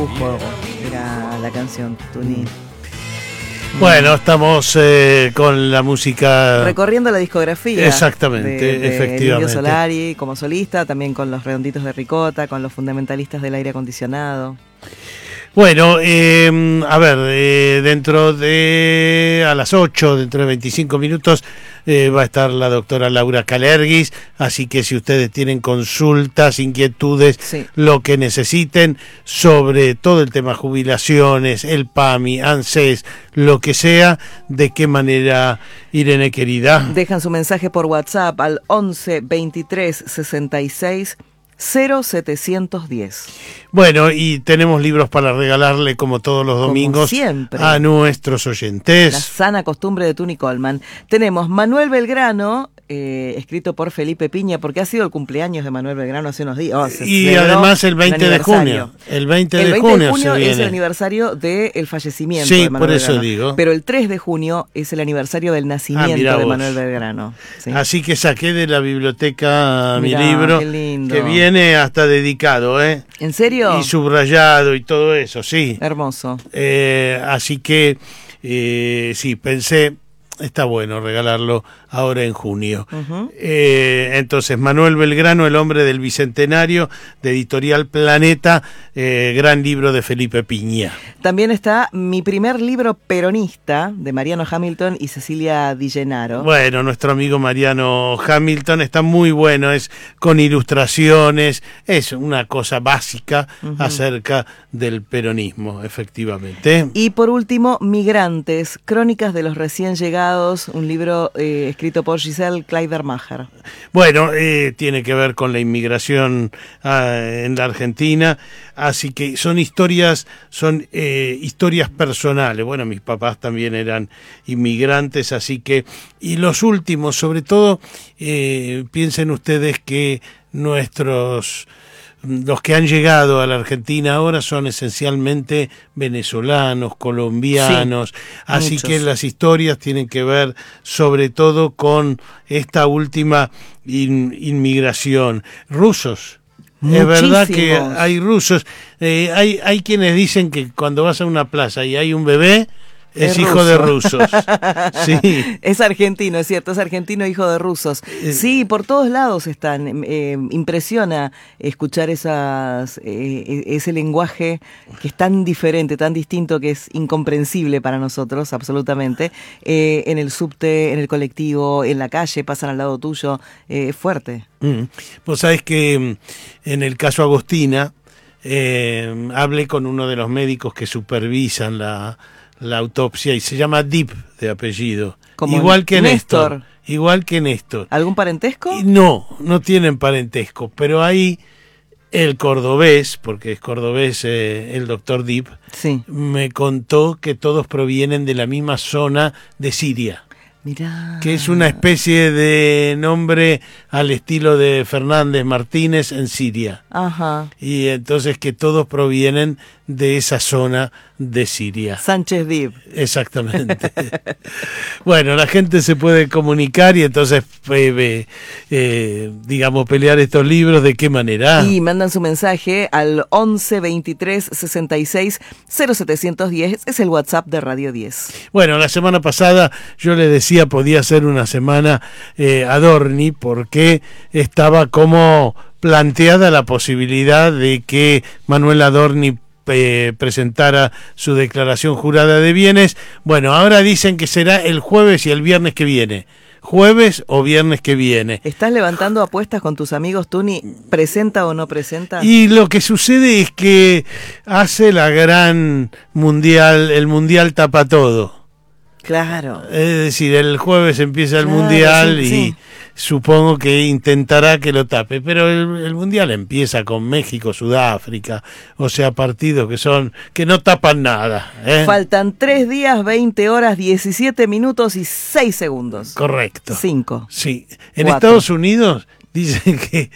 dibujo era la canción, Tuni. Bueno, estamos con la música... recorriendo la discografía. Exactamente, efectivamente. Indio Solari como solista, también con los Redonditos de Ricota, con los Fundamentalistas del Aire Acondicionado. Bueno, a ver, dentro de a las 8, dentro de 25 minutos, va a estar la doctora Laura Kalergis, así que si ustedes tienen consultas, inquietudes, Sí. lo que necesiten sobre todo el tema jubilaciones, el PAMI, ANSES, lo que sea, de qué manera, Irene querida. Dejan su mensaje por WhatsApp al 11 23 66 0710. Bueno, y tenemos libros para regalarle como todos los domingos siempre, a nuestros oyentes. La sana costumbre de Tuni Coleman. Tenemos Manuel Belgrano, escrito por Felipe Piña, porque ha sido el cumpleaños de Manuel Belgrano hace unos días. Y además el 20 de junio. El 20 de junio se viene. Es el aniversario del fallecimiento sí, de Manuel por eso Belgrano. digo. Pero el 3 de junio es el aniversario del nacimiento de Manuel Belgrano. ¿Sí? Así que saqué de la biblioteca Mirá, mi libro, qué lindo. que viene hasta dedicado, ¿eh? ¿En serio? Y subrayado y todo eso, sí. Hermoso. Así que, sí, pensé, está bueno regalarlo ahora en junio. Entonces, Manuel Belgrano, El hombre del Bicentenario, de Editorial Planeta, gran libro de Felipe Piña. También está Mi primer libro peronista, de Mariano Hamilton y Cecilia Di Gennaro. Bueno, nuestro amigo Mariano Hamilton está muy bueno, es con ilustraciones, es una cosa básica acerca del peronismo, efectivamente. Y por último, Migrantes, Crónicas de los recién llegados, un libro escrito por Giselle Kleidermacher. Bueno, tiene que ver con la inmigración en la Argentina, así que son historias personales. Bueno, mis papás también eran inmigrantes, así que, y los últimos, sobre todo, piensen ustedes que los que han llegado a la Argentina ahora son esencialmente venezolanos, colombianos, sí, así muchos. Que las historias tienen que ver sobre todo con esta última inmigración. Rusos. Muchísimos. Es verdad que hay rusos, hay quienes dicen que cuando vas a una plaza y hay un bebé, es hijo ruso. De rusos. Sí. Es argentino, es cierto, es argentino, hijo de rusos. Sí, por todos lados están. Impresiona escuchar ese lenguaje que es tan diferente, tan distinto, que es incomprensible para nosotros, absolutamente. En el subte, en el colectivo, en la calle, pasan al lado tuyo. Fuerte. Vos sabés que en el caso Agostina, hablé con uno de los médicos que supervisan la autopsia y se llama Dip de apellido. Como igual que Néstor. Igual que Néstor. ¿Algún parentesco? No tienen parentesco, pero hay el cordobés, porque es cordobés el doctor Dip, sí. Me contó que todos provienen de la misma zona de Siria. Mirá. Que es una especie de nombre al estilo de Fernández Martínez en Siria. Ajá. Y entonces que todos provienen de esa zona de Siria. Sánchez Dip. Exactamente. Bueno, la gente se puede comunicar y entonces, digamos, pelear estos libros, ¿de qué manera? Y mandan su mensaje al 11 23 66 0710, es el WhatsApp de Radio 10. Bueno, la semana pasada yo le decía podía ser una semana Adorni, porque estaba como planteada la posibilidad de que Manuel Adorni presentara su declaración jurada de bienes. Bueno, ahora dicen que será el jueves y el viernes que viene. Jueves o viernes que viene. ¿Estás levantando apuestas con tus amigos, Tuni? ¿Presenta o no presenta? Y lo que sucede es que hace la gran mundial, el mundial tapa todo. Claro. Es decir, el jueves empieza el mundial sí, y sí. Supongo que intentará que lo tape, pero el mundial empieza con México, Sudáfrica, o sea, partidos que no tapan nada. Faltan 3 días, 20 horas, 17 minutos y 6 segundos. Correcto. 5. Sí. En 4. Estados Unidos dicen que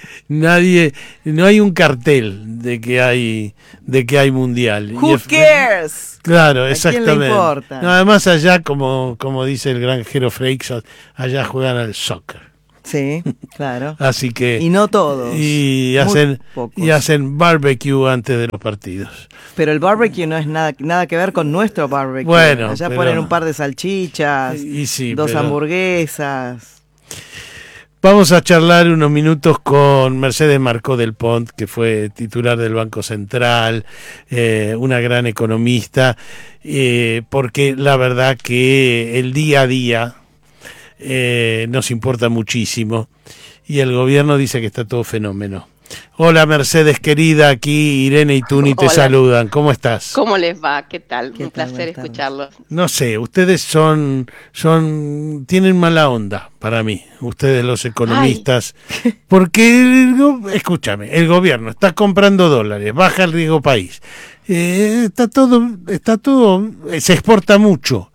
no hay un cartel de que hay mundial. Who cares? Claro, exactamente. ¿A quién le importa? No, además allá, como dice el gran Jero Freixas, allá juegan al soccer. Sí, claro. Así que y no todos. Y hacen barbecue antes de los partidos. Pero el barbecue no es nada que ver con nuestro barbecue. Bueno, allá ponen un par de salchichas, dos hamburguesas. Vamos a charlar unos minutos con Mercedes Marcó del Pont, que fue titular del Banco Central, una gran economista, porque la verdad que el día a día nos importa muchísimo y el gobierno dice que está todo fenómeno. Hola Mercedes querida, aquí Irene y Tuni te saludan. ¿Cómo estás? ¿Cómo les va? ¿Qué tal? Un placer escucharlos. No sé, ustedes tienen mala onda para mí, ustedes los economistas, porque escúchame, el gobierno está comprando dólares, baja el riesgo país, está todo, se exporta mucho,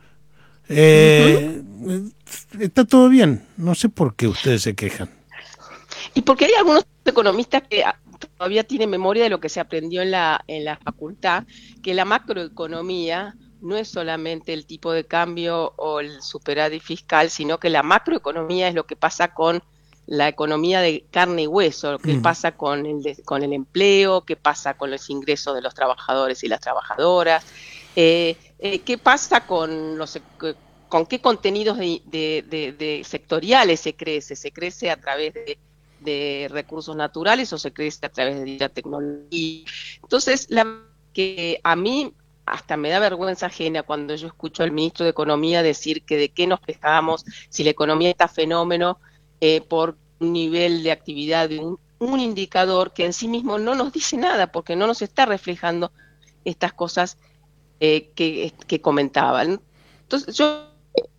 está todo bien, no sé por qué ustedes se quejan. Y porque hay algunos economistas que todavía tienen memoria de lo que se aprendió en la facultad, que la macroeconomía no es solamente el tipo de cambio o el superávit fiscal, sino que la macroeconomía es lo que pasa con la economía de carne y hueso, lo que pasa con el empleo, qué pasa con los ingresos de los trabajadores y las trabajadoras, qué pasa con qué contenidos de sectoriales se crece a través de recursos naturales o se crece a través de la tecnología. Entonces, que a mí hasta me da vergüenza ajena cuando yo escucho al ministro de Economía decir que de qué nos quejamos si la economía está fenómeno por un nivel de actividad de un indicador que en sí mismo no nos dice nada porque no nos está reflejando estas cosas que comentaban. Entonces, yo,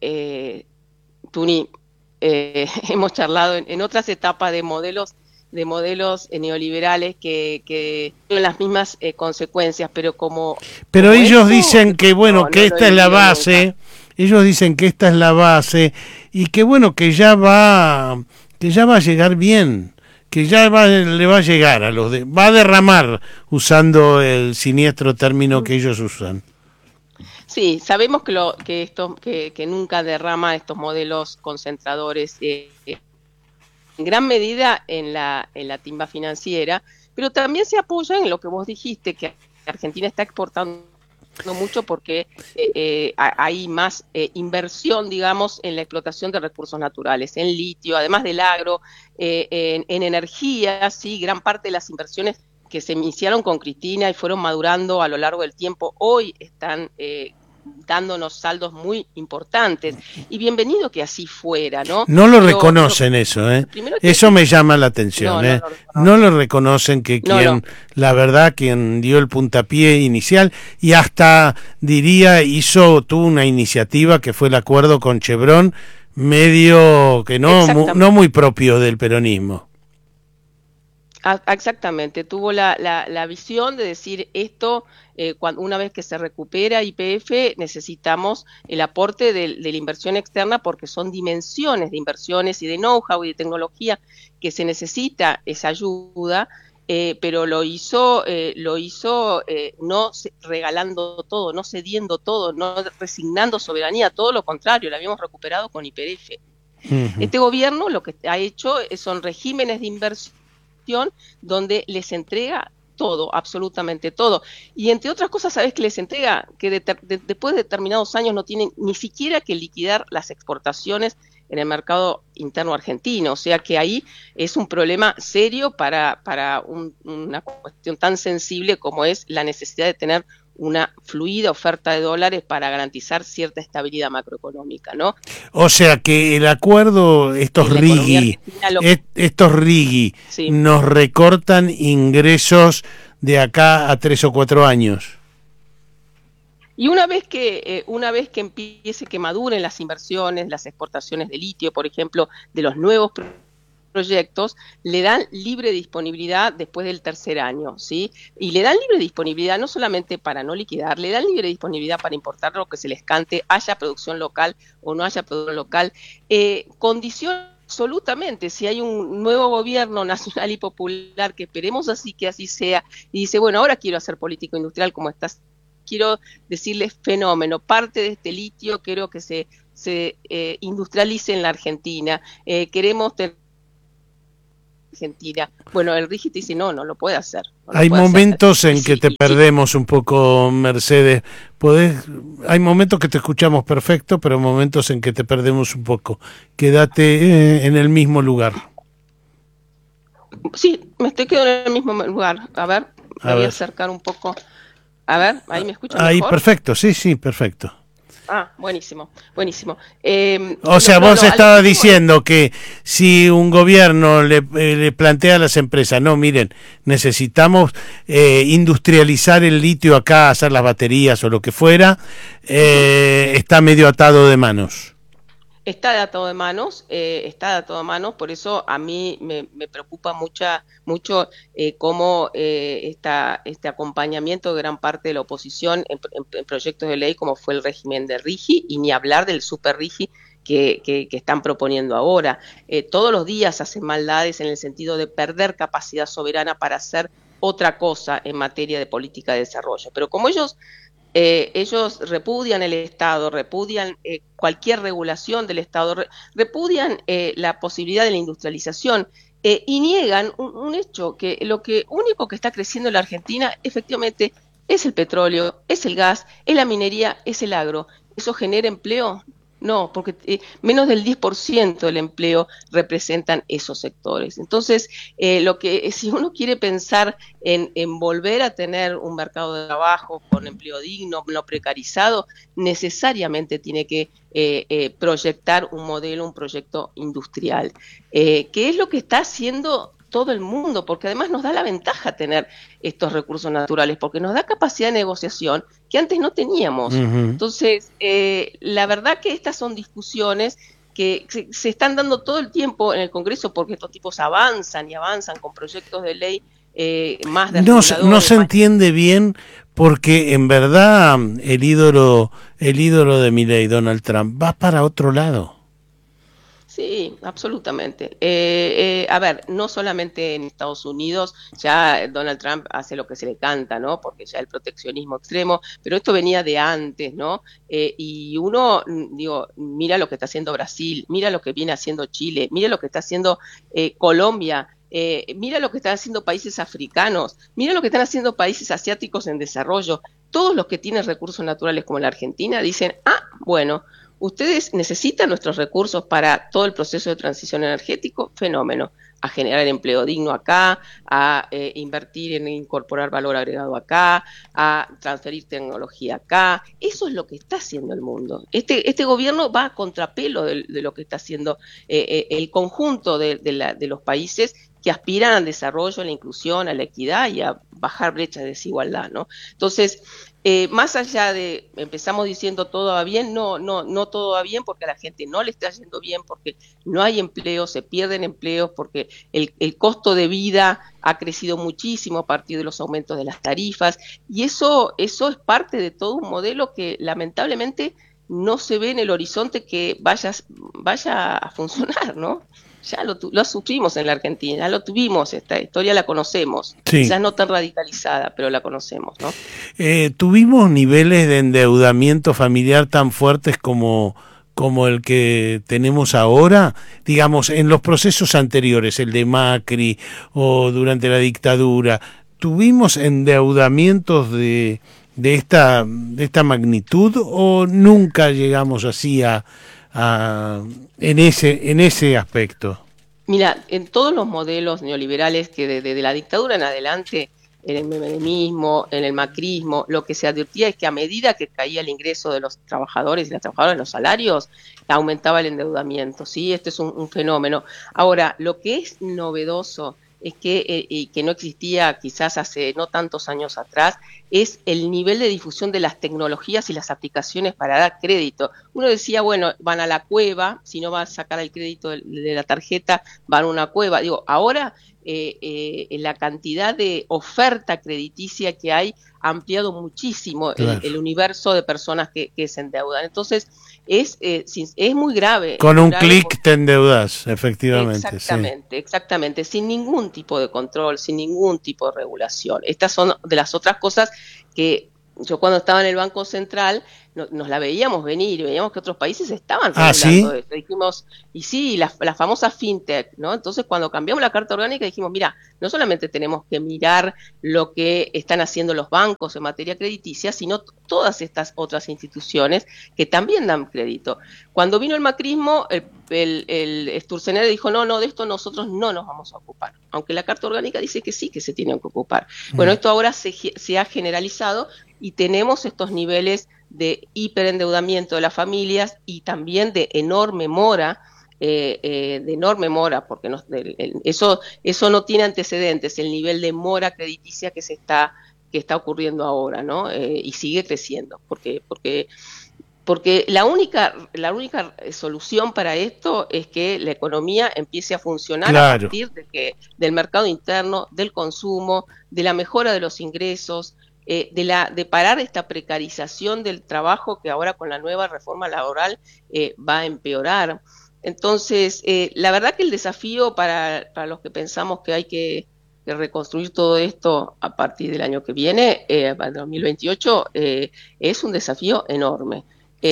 Tuni, hemos charlado en otras etapas de modelos neoliberales que tienen las mismas consecuencias, pero ellos dicen que que esta es la base, nunca. Ellos dicen que esta es la base y que que ya va a llegar bien, que ya le va a llegar a va a derramar, usando el siniestro término que ellos usan. Sí, sabemos que nunca derrama estos modelos concentradores en gran medida en la timba financiera, pero también se apoya en lo que vos dijiste, que Argentina está exportando mucho porque hay más inversión, digamos, en la explotación de recursos naturales, en litio, además del agro, en energía, sí, gran parte de las inversiones que se iniciaron con Cristina y fueron madurando a lo largo del tiempo, hoy están dándonos saldos muy importantes, y bienvenido que así fuera, ¿no? No lo reconocen eso, ¿eh? Eso me llama la atención, ¿eh? No lo reconocen la verdad, quien dio el puntapié inicial, y hasta tuvo una iniciativa que fue el acuerdo con Chevron, medio que no muy propio del peronismo. Exactamente, tuvo la visión de decir esto, una vez que se recupera YPF necesitamos el aporte de la inversión externa porque son dimensiones de inversiones y de know-how y de tecnología que se necesita esa ayuda, pero lo hizo no regalando todo, no cediendo todo, no resignando soberanía, todo lo contrario, la habíamos recuperado con YPF. Este gobierno lo que ha hecho son regímenes de inversión donde les entrega todo, absolutamente todo. Y entre otras cosas, ¿sabes qué les entrega? Que después de determinados años no tienen ni siquiera que liquidar las exportaciones en el mercado interno argentino. O sea que ahí es un problema serio para una cuestión tan sensible como es la necesidad de tener una fluida oferta de dólares para garantizar cierta estabilidad macroeconómica, ¿no? O sea que el acuerdo, estos RIGI, sí, nos recortan ingresos de acá a 3 o 4 años. Y una vez que empiece, que maduren las inversiones, las exportaciones de litio, por ejemplo, de los nuevos proyectos, le dan libre disponibilidad después del tercer año, ¿sí? Y le dan libre disponibilidad no solamente para no liquidar, le dan libre disponibilidad para importar lo que se les cante, haya producción local o no haya producción local, condiciona absolutamente, si hay un nuevo gobierno nacional y popular, que esperemos que así sea, y dice, bueno, ahora quiero hacer político industrial como estás, quiero decirles fenómeno, parte de este litio quiero que se industrialice en la Argentina, queremos tener Argentina. Bueno, el RIGI te dice, no lo puede hacer. Hay momentos en que te perdemos un poco, Mercedes. Hay momentos que te escuchamos perfecto, pero momentos en que te perdemos un poco. Quédate en el mismo lugar. Sí, me estoy quedando en el mismo lugar. A ver, me voy a acercar un poco. A ver, ahí me escuchan mejor. Ahí, perfecto, sí, perfecto. Buenísimo. O sea, vos estabas diciendo que si un gobierno le plantea a las empresas, no, miren, necesitamos industrializar el litio acá, hacer las baterías o lo que fuera, está medio atado de manos. Está atado de manos, por eso a mí me preocupa mucho cómo este acompañamiento de gran parte de la oposición en proyectos de ley como fue el régimen de RIGI, y ni hablar del super RIGI que están proponiendo ahora. Todos los días hacen maldades en el sentido de perder capacidad soberana para hacer otra cosa en materia de política de desarrollo. Pero como ellos repudian el Estado, repudian cualquier regulación del Estado, repudian la posibilidad de la industrialización y niegan un hecho, que lo único que está creciendo en la Argentina efectivamente es el petróleo, es el gas, es la minería, es el agro. ¿Eso genera empleo? No, porque menos del 10% del empleo representan esos sectores. Entonces, si uno quiere pensar en volver a tener un mercado de trabajo con empleo digno, no precarizado, necesariamente tiene que proyectar un proyecto industrial, que es lo que está haciendo todo el mundo, porque además nos da la ventaja tener estos recursos naturales, porque nos da capacidad de negociación que antes no teníamos. Entonces, la verdad que estas son discusiones que se están dando todo el tiempo en el Congreso, porque estos tipos avanzan con proyectos de ley más de no se entiende bien, porque en verdad el ídolo de Milei, Donald Trump, va para otro lado. Sí, absolutamente. A ver, no solamente en Estados Unidos, ya Donald Trump hace lo que se le canta, ¿no? Porque ya el proteccionismo extremo, pero esto venía de antes, ¿no? Y uno, mira lo que está haciendo Brasil, mira lo que viene haciendo Chile, mira lo que está haciendo Colombia, mira lo que están haciendo países africanos, mira lo que están haciendo países asiáticos en desarrollo. Todos los que tienen recursos naturales como la Argentina dicen, bueno, ustedes necesitan nuestros recursos para todo el proceso de transición energético, fenómeno, a generar empleo digno acá, a invertir en incorporar valor agregado acá, a transferir tecnología acá. Eso es lo que está haciendo el mundo. Este gobierno va a contrapelo de lo que está haciendo el conjunto de los países que aspiran al desarrollo, a la inclusión, a la equidad y a bajar brechas de desigualdad, ¿no? Entonces, más allá de, empezamos diciendo todo va bien, no todo va bien, porque a la gente no le está yendo bien, porque no hay empleo, se pierden empleos, porque el costo de vida ha crecido muchísimo a partir de los aumentos de las tarifas, y eso es parte de todo un modelo que lamentablemente no se ve en el horizonte que vaya a funcionar, ¿no? Ya lo sufrimos en la Argentina, ya lo tuvimos, esta historia la conocemos, sí. Quizás no tan radicalizada, pero la conocemos, ¿no? ¿Tuvimos niveles de endeudamiento familiar tan fuertes como el que tenemos ahora? Digamos, en los procesos anteriores, el de Macri o durante la dictadura, ¿tuvimos endeudamientos de esta magnitud o nunca llegamos así en ese aspecto? Mira, en todos los modelos neoliberales que desde la dictadura en adelante, en el menemismo, en el macrismo, lo que se advertía es que a medida que caía el ingreso de los trabajadores y las trabajadoras, los salarios, aumentaba el endeudamiento, ¿sí? Este es un fenómeno. Ahora, lo que es novedoso es que no existía quizás hace no tantos años atrás, es el nivel de difusión de las tecnologías y las aplicaciones para dar crédito. Uno decía, bueno, van a la cueva, si no van a sacar el crédito de la tarjeta, van a una cueva. Digo, ahora la cantidad de oferta crediticia que hay ha ampliado muchísimo el universo de personas que se endeudan. Entonces, es muy grave. Con un clic te endeudas, efectivamente. Exactamente, sin ningún tipo de control, sin ningún tipo de regulación. Estas son de las otras cosas que yo cuando estaba en el Banco Central nos la veíamos venir y veíamos que otros países estaban regulando esto. Dijimos, y sí, la famosa fintech, ¿no? Entonces cuando cambiamos la Carta Orgánica dijimos, mira, no solamente tenemos que mirar lo que están haciendo los bancos en materia crediticia, sino todas estas otras instituciones que también dan crédito. Cuando vino el macrismo, el Sturzenegger dijo, no, de esto nosotros no nos vamos a ocupar, aunque la Carta Orgánica dice que sí, que se tienen que ocupar. Bueno, esto ahora se ha generalizado y tenemos estos niveles de hiperendeudamiento de las familias y también de enorme mora, porque eso no tiene antecedentes, el nivel de mora crediticia que está ocurriendo ahora, ¿no? Y sigue creciendo, porque la única solución para esto es que la economía empiece a funcionar a partir del mercado interno, del consumo, de la mejora de los ingresos, de parar esta precarización del trabajo que ahora con la nueva reforma laboral va a empeorar. Entonces, la verdad que el desafío para los que pensamos que hay que reconstruir todo esto a partir del año que viene, para el 2028, es un desafío enorme.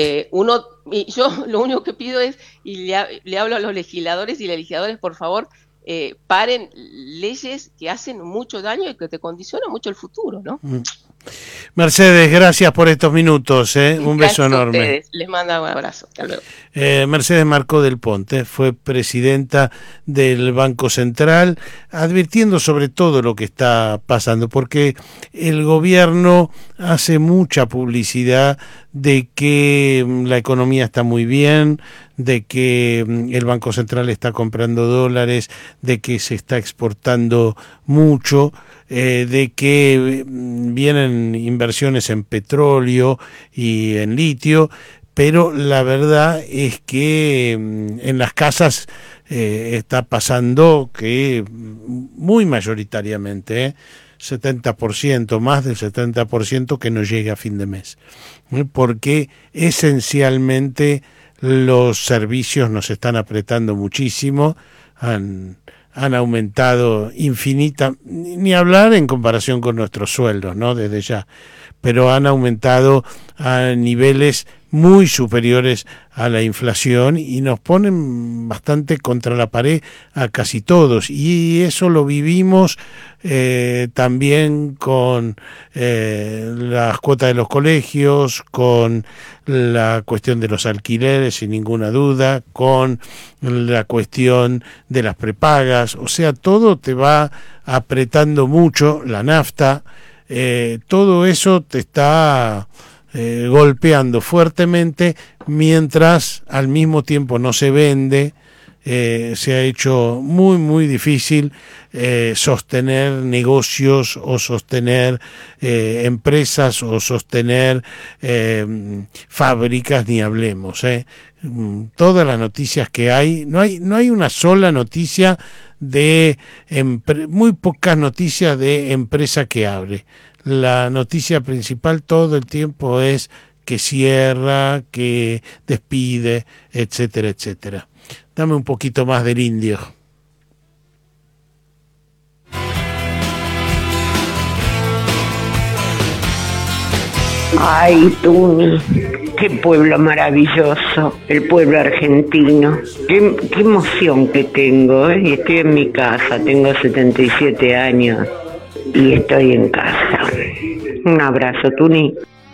Y yo lo único que pido es, y le hablo a los legisladores y legisladores, por favor, paren leyes que hacen mucho daño y que te condicionan mucho el futuro, ¿no? Mercedes, gracias por estos minutos, un beso enorme. Ustedes. Les mando un abrazo, hasta luego. Mercedes Marcó del Ponte fue presidenta del Banco Central, advirtiendo sobre todo lo que está pasando, porque el gobierno hace mucha publicidad de que la economía está muy bien, de que el Banco Central está comprando dólares, de que se está exportando mucho, de que vienen inversiones en petróleo y en litio, pero la verdad es que en las casas está pasando que muy mayoritariamente, 70%, más del 70% que no llega a fin de mes, porque esencialmente los servicios nos están apretando muchísimo, han aumentado ni hablar en comparación con nuestros sueldos, ¿no? Desde ya, pero han aumentado a niveles muy superiores a la inflación y nos ponen bastante contra la pared a casi todos, y eso lo vivimos también con las cuotas de los colegios, con la cuestión de los alquileres, sin ninguna duda, con la cuestión de las prepagas, o sea, todo te va apretando mucho, la nafta, todo eso te está golpeando fuertemente, mientras al mismo tiempo no se vende. Se ha hecho muy muy difícil sostener negocios o sostener empresas o sostener fábricas, ni hablemos. Todas las noticias que hay, no hay una sola noticia muy pocas noticias de empresa que abre. La noticia principal todo el tiempo es que cierra, que despide, etcétera, etcétera. Dame un poquito más del indio. Ay, tú, qué pueblo maravilloso, el pueblo argentino. Qué emoción que tengo, ¿eh? Estoy en mi casa, tengo 77 años y estoy en casa. Un abrazo, Tuni.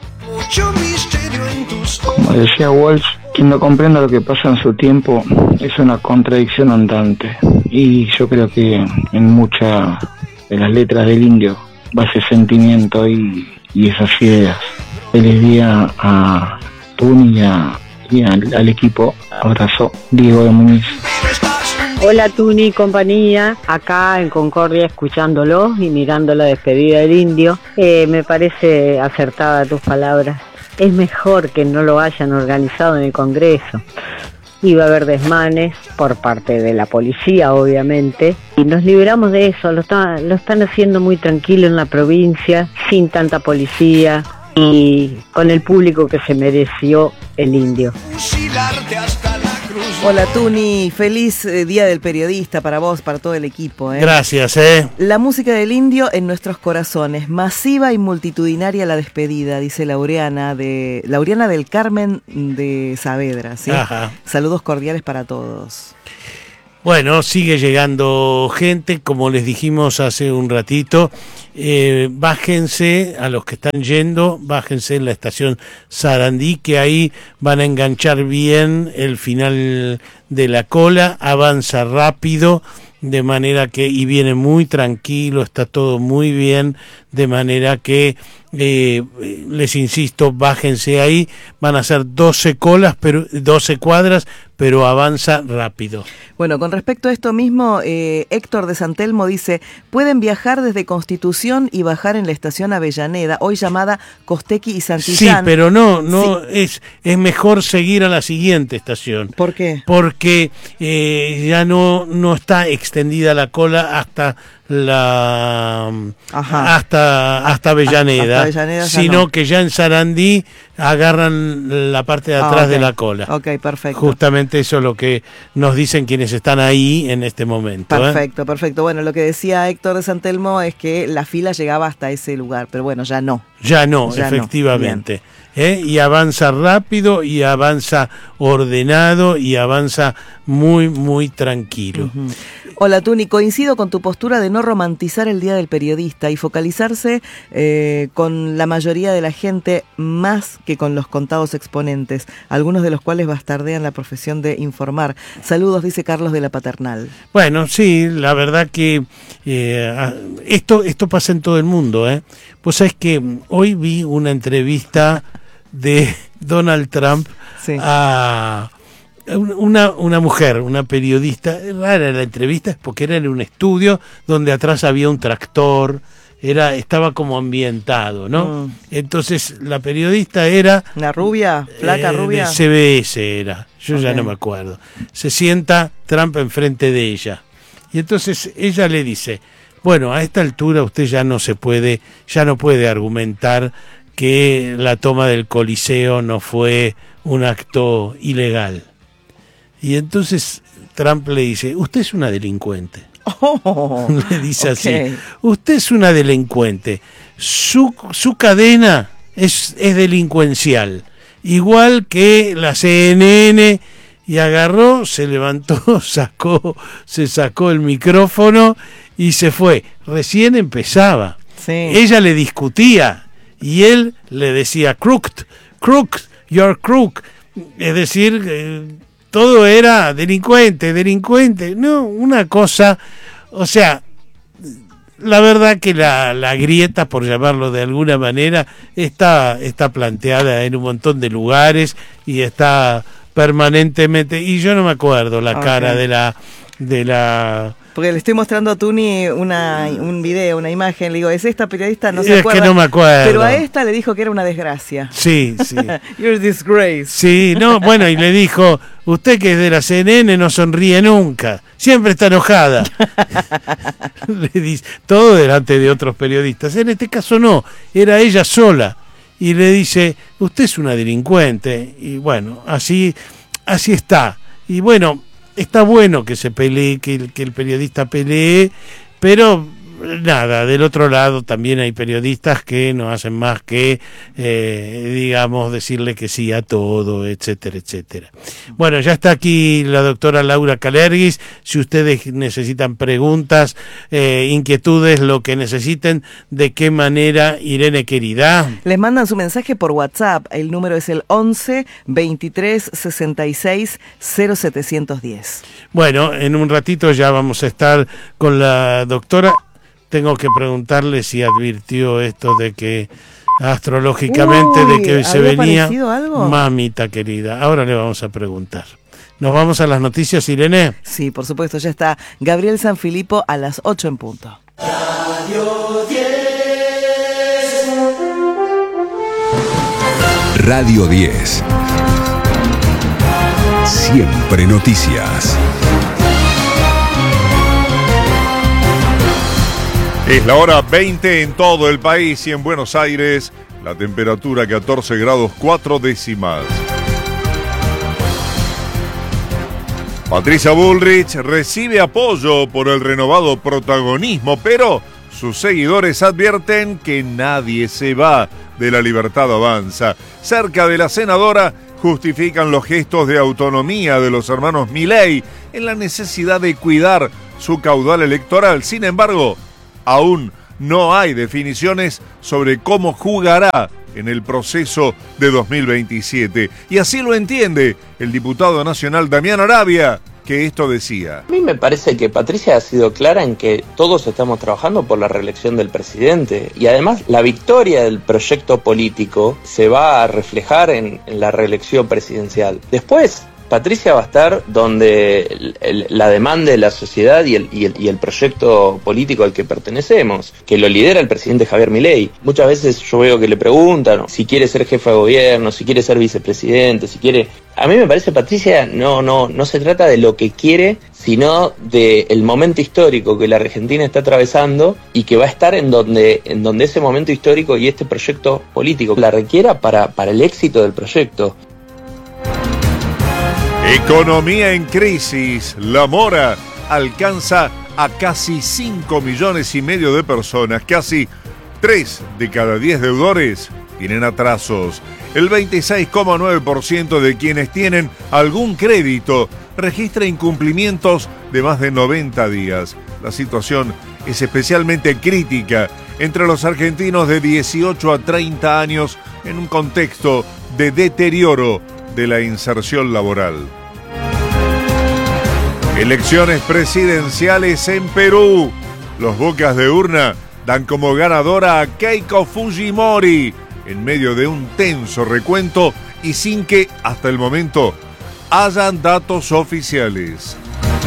Como decía Walsh, quien no comprenda lo que pasa en su tiempo es una contradicción andante, y yo creo que en muchas de las letras del indio va ese sentimiento y esas ideas. Feliz día a Tuni y al equipo. Abrazo, Diego de Muñiz. Hola Tuni, compañía, acá en Concordia escuchándolos y mirando la despedida del indio. Me parece acertada tus palabras. Es mejor que no lo hayan organizado en el Congreso. Iba a haber desmanes por parte de la policía, obviamente, y nos liberamos de eso. Lo están haciendo muy tranquilo en la provincia, sin tanta policía y con el público que se mereció el indio. Hola Tuni, feliz Día del Periodista para vos, para todo el equipo. Gracias. La música del indio en nuestros corazones, masiva y multitudinaria la despedida, dice Laureana del Carmen de Saavedra. ¿Sí? Ajá. Saludos cordiales para todos. Bueno, sigue llegando gente, como les dijimos hace un ratito, bájense, a los que están yendo, bájense en la estación Sarandí, que ahí van a enganchar bien el final de la cola, avanza rápido, de manera que, y viene muy tranquilo, está todo muy bien, de manera que, les insisto, bájense ahí, van a ser 12 cuadras, pero avanza rápido. Bueno, con respecto a esto mismo, Héctor de San Telmo dice, pueden viajar desde Constitución y bajar en la estación Avellaneda, hoy llamada Costequi y Santillán. Sí, pero no sí. Es mejor seguir a la siguiente estación. ¿Por qué? Porque ya no está extendida la cola hasta hasta Avellaneda, sino que ya en Sarandí agarran la parte de atrás de la cola. Ok, perfecto. Justamente eso es lo que nos dicen quienes están ahí en este momento. Perfecto. Bueno, lo que decía Héctor de San Telmo es que la fila llegaba hasta ese lugar, pero bueno, ya no. Ya efectivamente. Y avanza rápido, y avanza ordenado, y avanza muy, muy tranquilo. Uh-huh. Hola Tuni, coincido con tu postura de no romantizar el Día del Periodista y focalizarse con la mayoría de la gente más que con los contados exponentes, algunos de los cuales bastardean la profesión de informar. Saludos, dice Carlos de la Paternal. Bueno, sí, la verdad que esto pasa en todo el mundo. Pues sabés que hoy vi una entrevista de Donald Trump a una mujer, una periodista. Rara la entrevista, porque era en un estudio donde atrás había un tractor, estaba como ambientado, ¿no? Entonces la periodista era una rubia, flaca rubia, de CBS era, yo ya no me acuerdo. Se sienta Trump enfrente de ella y entonces ella le dice, bueno, a esta altura usted ya no puede argumentar que la toma del Coliseo no fue un acto ilegal. Y entonces Trump le dice, usted es una delincuente. Le dice así, usted es una delincuente. Su cadena es delincuencial, igual que la CNN. Y agarró, se levantó, se sacó el micrófono y se fue. Recién empezaba. Sí. Ella le discutía y él le decía, crooked, you're crook. Es decir, todo era delincuente. No, una cosa, o sea, la verdad que la grieta, por llamarlo de alguna manera, está planteada en un montón de lugares y está permanentemente, y yo no me acuerdo la cara de la porque le estoy mostrando a Tuni un video, una imagen, le digo, ¿es esta periodista? No se acuerda. Es que no me acuerdo. Pero a esta le dijo que era una desgracia. Sí. You're disgrace. Sí, no, bueno, y le dijo, usted que es de la CNN no sonríe nunca, siempre está enojada. Le dice, todo delante de otros periodistas. En este caso no, era ella sola. Y le dice, usted es una delincuente. Y bueno, así está. Y bueno, está bueno que se pelee, que el periodista pelee, pero nada, del otro lado también hay periodistas que no hacen más que, digamos, decirle que sí a todo, etcétera, etcétera. Bueno, ya está aquí la doctora Laura Kalergis. Si ustedes necesitan preguntas, inquietudes, lo que necesiten, ¿de qué manera, Irene querida? Les mandan su mensaje por WhatsApp. El número es el 11 23 66 0710. Bueno, en un ratito ya vamos a estar con la doctora. Tengo que preguntarle si advirtió esto de que astrológicamente de que se venía algo. Mamita querida. Ahora le vamos a preguntar. ¿Nos vamos a las noticias, Irene? Sí, por supuesto, ya está Gabriel Sanfilippo a las 8 en punto. Radio 10. Radio 10. Siempre noticias. Es la hora 20 en todo el país y en Buenos Aires, la temperatura 14 grados 4 décimas. Patricia Bullrich recibe apoyo por el renovado protagonismo, pero sus seguidores advierten que nadie se va de La Libertad Avanza. Cerca de la senadora justifican los gestos de autonomía de los hermanos Milei en la necesidad de cuidar su caudal electoral. Sin embargo, aún no hay definiciones sobre cómo jugará en el proceso de 2027. Y así lo entiende el diputado nacional Damián Arabia, que esto decía. A mí me parece que Patricia ha sido clara en que todos estamos trabajando por la reelección del presidente, y además la victoria del proyecto político se va a reflejar en la reelección presidencial. Después, Patricia va a estar donde la demanda de la sociedad y el proyecto político al que pertenecemos, que lo lidera el presidente Javier Milei. Muchas veces yo veo que le preguntan si quiere ser jefe de gobierno, si quiere ser vicepresidente, si quiere... A mí me parece, Patricia, no se trata de lo que quiere, sino del momento histórico que la Argentina está atravesando y que va a estar en donde ese momento histórico y este proyecto político la requiera para el éxito del proyecto. Economía en crisis. La mora alcanza a casi 5,5 millones de personas. Casi 3 de cada 10 deudores tienen atrasos. El 26,9% de quienes tienen algún crédito registra incumplimientos de más de 90 días. La situación es especialmente crítica entre los argentinos de 18 a 30 años en un contexto de deterioro de la inserción laboral. Elecciones presidenciales en Perú. Los bocas de urna dan como ganadora a Keiko Fujimori en medio de un tenso recuento y sin que, hasta el momento, hayan datos oficiales.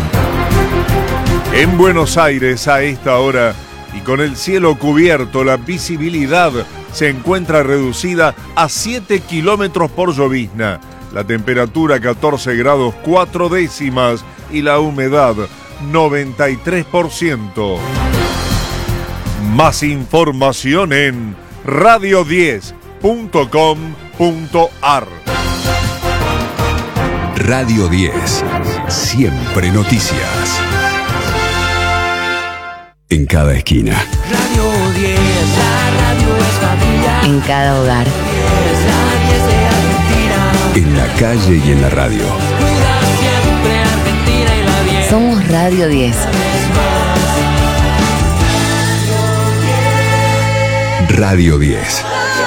En Buenos Aires, a esta hora, y con el cielo cubierto, la visibilidad se encuentra reducida a 7 kilómetros por llovizna. La temperatura 14 grados 4 décimas y la humedad 93%. Más información en radio10.com.ar. Radio 10. Siempre noticias. En cada esquina. Radio 10, la radio es familia. En cada hogar. En la calle y en la radio. Cuida siempre Argentina y la 10. Somos Radio 10. Radio 10.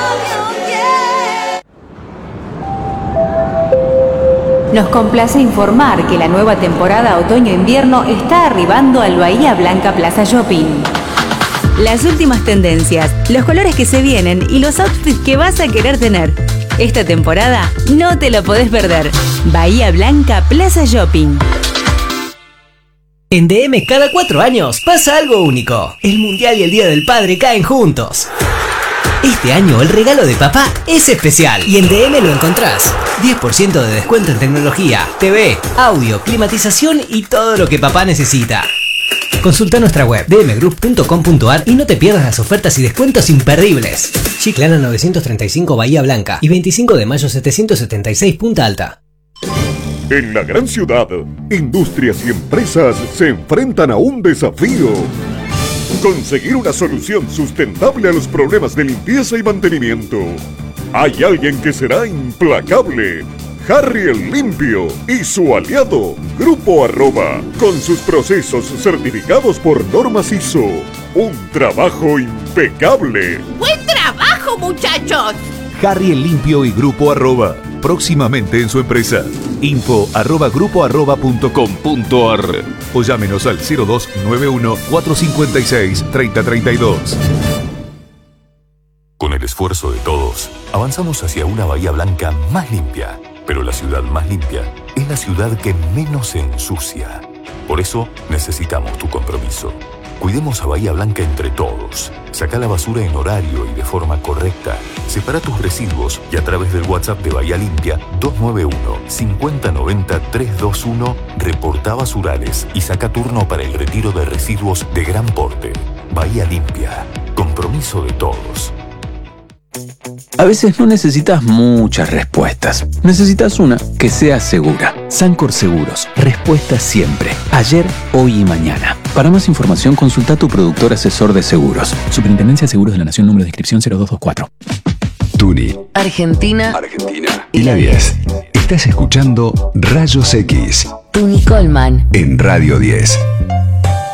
Nos complace informar que la nueva temporada otoño-invierno está arribando al Bahía Blanca Plaza Shopping. Las últimas tendencias, los colores que se vienen y los outfits que vas a querer tener. Esta temporada no te lo podés perder. Bahía Blanca Plaza Shopping. En DM cada 4 años pasa algo único. El Mundial y el Día del Padre caen juntos. Este año el regalo de papá es especial y en DM lo encontrás. 10% de descuento en tecnología, TV, audio, climatización y todo lo que papá necesita. Consulta nuestra web dmgroup.com.ar y no te pierdas las ofertas y descuentos imperdibles. Chiclana 935 Bahía Blanca y 25 de mayo 776 Punta Alta. En la gran ciudad, industrias y empresas se enfrentan a un desafío. Conseguir una solución sustentable a los problemas de limpieza y mantenimiento. Hay alguien que será implacable. Harry el Limpio y su aliado, Grupo Arroba, con sus procesos certificados por normas ISO. Un trabajo impecable. ¡Buen trabajo, muchachos! Harry el Limpio y Grupo Arroba, próximamente en su empresa. info@grupoarroba.com.ar o llámenos al 0291-456-3032. Con el esfuerzo de todos, avanzamos hacia una Bahía Blanca más limpia. Pero la ciudad más limpia es la ciudad que menos se ensucia. Por eso necesitamos tu compromiso. Cuidemos a Bahía Blanca entre todos. Saca la basura en horario y de forma correcta. Separa tus residuos y a través del WhatsApp de Bahía Limpia 291-5090-321 reporta basurales y saca turno para el retiro de residuos de gran porte. Bahía Limpia. Compromiso de todos. A veces no necesitas muchas respuestas. Necesitas una que sea segura. Sancor Seguros, respuesta siempre, ayer, hoy y mañana. Para más información consulta a tu productor asesor de seguros. Superintendencia de Seguros de la Nación, número de inscripción 0224. Tuni, Argentina. y la 10. Estás escuchando Rayos X Tuni Coleman. en Radio 10.